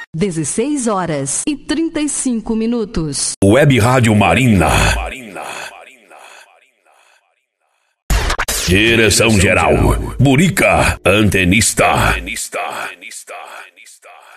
16h35. Web Rádio Marina. Direção geral, Burica, antenista.